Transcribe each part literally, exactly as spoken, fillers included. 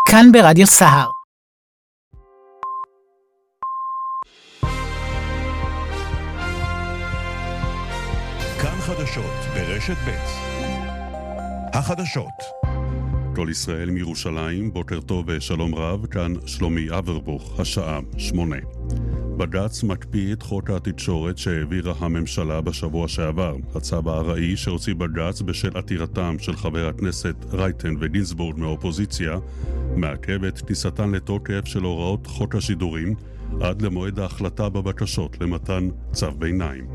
כאן ברדיו סהר. כאן חדשות ברשת ב'. החדשות. כל ישראל מירושלים, בוקר טוב ושלום רב, כאן שלומי אברבוך, השעה שמונה. בג"ץ מקפיא את חוק התקשורת שהעבירה הממשלה בשבוע שעבר. הצו הארעי שהוציא בג"ץ בשל עתירתם של חבר הכנסת רייטן וגינזבורג מהאופוזיציה מעכב את כניסתן לתוקף של הוראות חוק השידורים עד למועד ההחלטה בבקשות למתן צו ביניים.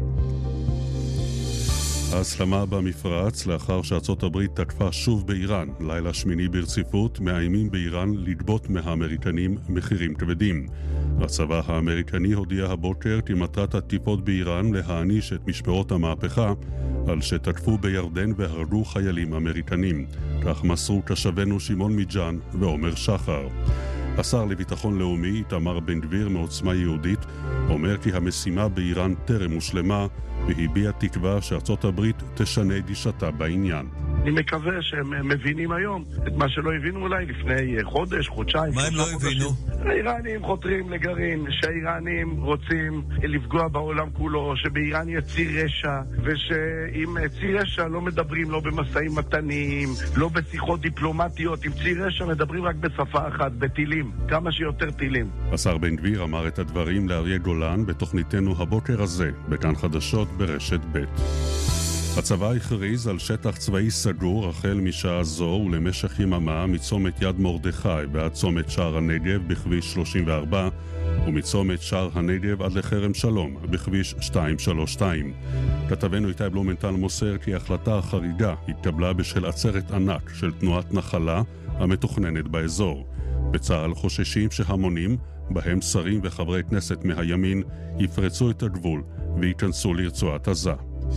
ההסלמה במפרץ לאחר שארצות הברית תקפה שוב באיראן. לילה שמיני ברציפות מאיימים באיראן לגבות מהאמריקנים מחירים כבדים. הצבא האמריקני הודיע הבוקר כי מטרת התקיפות באיראן להעניש את משמרות המהפכה על שתקפו בירדן והרגו חיילים אמריקנים. כך מסרו תושבינו שמעון מיג'אן ועומר שחר. השר לביטחון לאומי איתמר בן גביר מעוצמה יהודית אומר כי המשימה באיראן טרם הושלמה והביע תקווה שארצות הברית תשנה גישתה בעניין. אני מקווה שהם מבינים היום את מה שלא הבינו אולי לפני חודש, חודשיים. מה הם לא הבינו? האיראנים חותרים לגרעין, שהאיראנים רוצים לפגוע בעולם כולו, שבאיראן יהיה ציר רשע, ושעם ציר רשע לא מדברים לא במסעים מתניים, לא בשיחות דיפלומטיות, עם ציר רשע מדברים רק בשפה אחת, בטילים, כמה שיותר טילים. השר בן גביר אמר את הדברים לאריה גולן בתוכניתנו הבוקר הזה, בכאן חדשות ברשת ב'. הצבא הכריז על שטח צבאי סגור החל משעה זו ולמשך יממה מצומת יד מרדכי ועד צומת שער הנגב בכביש שלושים וארבע ומצומת שער הנגב עד לכרם שלום בכביש שתיים שלוש שתיים. כתבנו איתי בלומנטל מוסר כי ההחלטה החריגה התקבלה בשל עצרת ענק של תנועת נחלה המתוכננת באזור. בצה"ל חוששים שהמונים, בהם שרים וחברי כנסת מהימין, יפרצו את הגבול וייכנסו לרצועת עזה.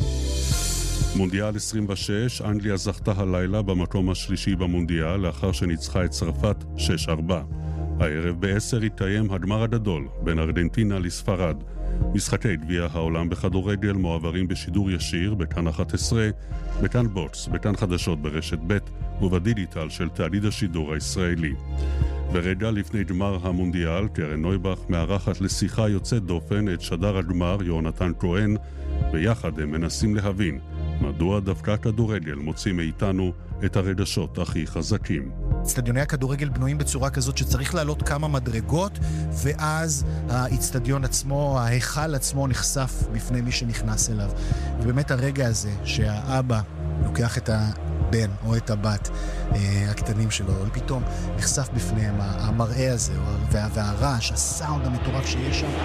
מונדיאל עשרים ושש, אנגליה זכתה הלילה במקום השלישי במונדיאל לאחר שניצחה את צרפת שש ארבע. הערב בעשר יתקיים הגמר הגדול בין ארגנטינה לספרד. משחקי גביע העולם בכדורגל מועברים בשידור ישיר בכאן אחת עשרה, בכאן בוקס, בכאן חדשות ברשת ב' ובדיגיטל של תאגיד השידור הישראלי. ברגע לפני גמר המונדיאל, קרן נויבך מארחת לשיחה יוצאת דופן את שדר הגמר יונתן כהן, ויחד הם מנסים להבין מדוע דווקא כדורגל מוציא מאיתנו את הרגשות הכי חזקים. אצטדיוני הכדורגל בנויים בצורה כזאת שצריך לעלות כמה מדרגות, ואז האצטדיון עצמו, ההיכל עצמו נחשף בפני מי שנכנס אליו. ובאמת הרגע הזה שהאבא לוקח את הבן או את הבת אה, הקטנים שלו, ופתאום נחשף בפניהם המראה הזה וה, והרעש, הסאונד המטורף שיש שם.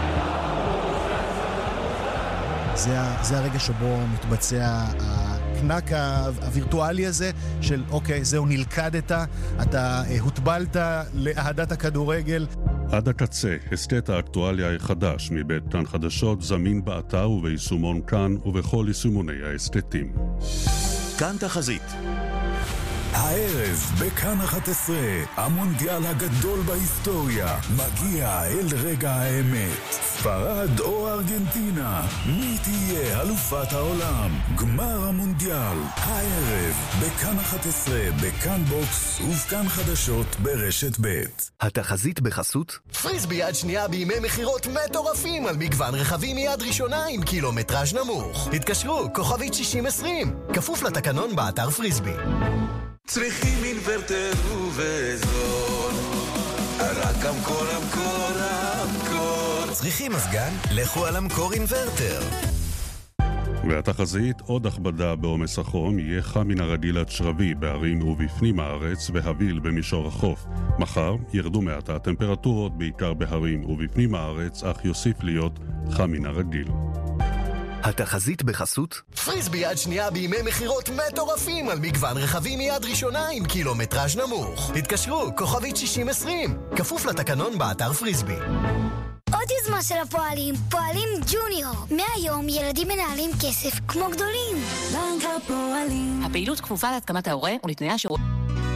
זה, זה הרגע שבו מתבצע הקנק הווירטואלי הזה של אוקיי, זהו, נלכדת, אתה הוטבלת לאהדת הכדורגל. עד הקצה, הסקט האקטואליה החדש מבית כאן חדשות זמין באתר וביישומון כאן ובכל יישומוני ההסקטים. כאן תחזית. הערב בכאן אחת עשרה, המונדיאל הגדול בהיסטוריה מגיע אל רגע האמת. ספרד או ארגנטינה, מי תהיה אלופת העולם? גמר המונדיאל הערב בכאן אחת עשרה, בכאן בוקס ובכאן חדשות ברשת ב'. התחזית בחסות פריסבי יד שנייה בימי מחירות מטורפים על מגוון רכבים מיד ראשונה עם קילומטראז' נמוך. התקשרו כוכבית שישים עשרים, כפוף לתקנון באתר פריסבי. צריכים אינוורטר ובזול, רק המקור, המקור, המקור. צריכים מזגן? לכו על המקור אינוורטר. והתחזית, עוד הכבדה בעומס החום, יהיה חם מן הרגיל עד שרבי בערים ובפנים הארץ והביל במישור החוף. מחר ירדו מעט הטמפרטורות בעיקר בהרים ובפנים הארץ, אך יוסיף להיות חם מן הרגיל. התחזית בחסות פריסבי יד שנייה בימי מחירות מטורפים על מגוון רכבים מיד ראשונה עם קילומטראז' נמוך. התקשרו כוכבית שישים עשרים, כפוף לתקנון באתר פריסבי. עוד יוזמה של הפועלים, פועלים ג'וניור. מהיום ילדים מנהלים כסף כמו גדולים. בנק הפועלים. הפעילות כפופה להתקנת ההורה ולתנאי השירות.